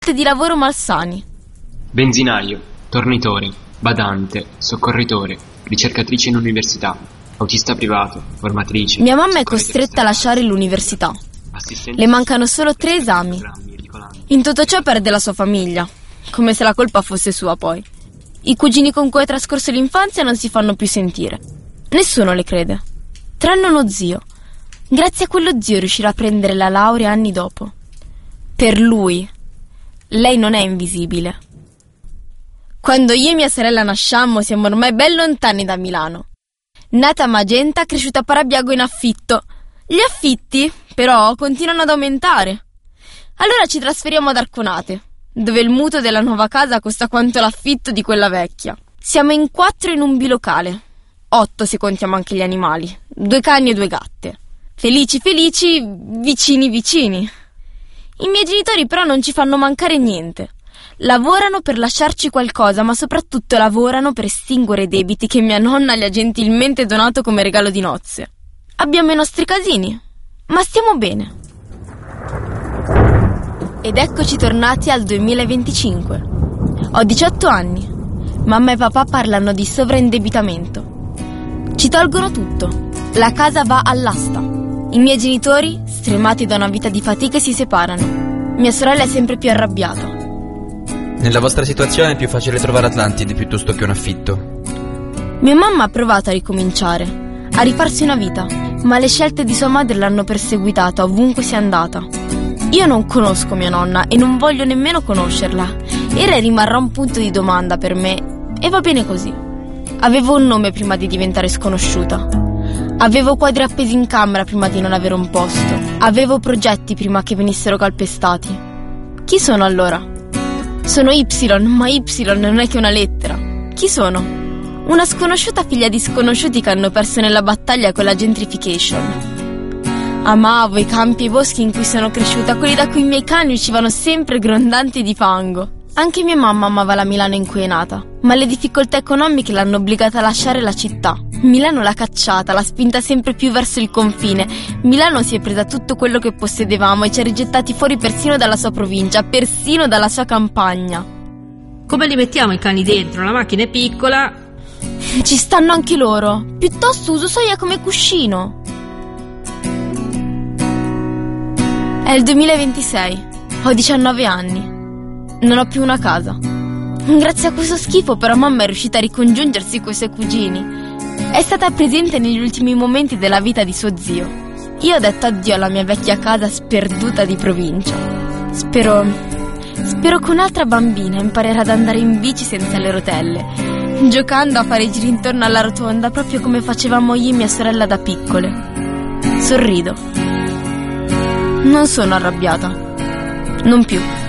di lavoro malsani. Benzinaio, tornitore, badante, soccorritore, ricercatrice in università, autista privato, formatrice. Mia mamma è costretta a lasciare l'università. Le mancano solo 3 esami. In tutto ciò perde la sua famiglia, come se la colpa fosse sua poi. I cugini con cui ha trascorso l'infanzia non si fanno più sentire. Nessuno le crede, tranne uno zio. Grazie a quello zio riuscirà a prendere la laurea anni dopo. Per lui, lei non è invisibile. Quando io e mia sorella nasciamo siamo ormai ben lontani da Milano. Nata a Magenta, cresciuta a Parabiago in affitto. Gli affitti, però, continuano ad aumentare. Allora ci trasferiamo ad Arconate, dove il mutuo della nuova casa costa quanto l'affitto di quella vecchia. Siamo in 4 in un bilocale. 8 se contiamo anche gli animali. 2 cani e 2 gatte. Felici, vicini. I miei genitori però non ci fanno mancare niente. Lavorano per lasciarci qualcosa, ma soprattutto lavorano per estinguere i debiti che mia nonna gli ha gentilmente donato come regalo di nozze. Abbiamo i nostri casini, ma stiamo bene. Ed eccoci tornati al 2025. Ho 18 anni. Mamma e papà parlano di sovraindebitamento. Ci tolgono tutto. La casa va all'asta. I miei genitori, stremati da una vita di fatica, si separano. Mia sorella è sempre più arrabbiata. Nella vostra situazione è più facile trovare Atlantide piuttosto che un affitto. Mia mamma ha provato a ricominciare, a rifarsi una vita, ma le scelte di sua madre l'hanno perseguitata ovunque sia andata. Io non conosco mia nonna e non voglio nemmeno conoscerla. Era e rimarrà un punto di domanda per me, e va bene così. Avevo un nome prima di diventare sconosciuta. Avevo quadri appesi in camera prima di non avere un posto. Avevo progetti prima che venissero calpestati. Chi sono allora? Sono Y, ma Y non è che una lettera. Chi sono? Una sconosciuta figlia di sconosciuti che hanno perso nella battaglia con la gentrification. Amavo i campi e i boschi in cui sono cresciuta, quelli da cui i miei cani uscivano sempre grondanti di fango. Anche mia mamma amava la Milano in cui è nata, ma le difficoltà economiche l'hanno obbligata a lasciare la città. Milano l'ha cacciata, l'ha spinta sempre più verso il confine. Milano si è presa tutto quello che possedevamo e ci ha rigettati fuori persino dalla sua provincia, persino dalla sua campagna. Come li mettiamo i cani dentro? La macchina è piccola. Ci stanno anche loro. Piuttosto uso Soia come cuscino. È il 2026. Ho 19 anni. Non ho più una casa. Grazie a questo schifo però mamma è riuscita a ricongiungersi coi suoi cugini. È stata presente negli ultimi momenti della vita di suo zio. Io ho detto addio alla mia vecchia casa sperduta di provincia. Spero che un'altra bambina imparerà ad andare in bici senza le rotelle, giocando a fare i giri intorno alla rotonda proprio come facevamo io e mia sorella da piccole. Sorrido. Non sono arrabbiata. Non più.